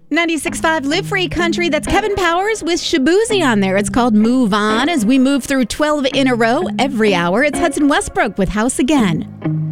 96.5 Live Free Country. That's Kevin Powers with Shaboozey on there. It's called Move On as we move through 12 in a row every hour. It's Hudson Westbrook with House Again.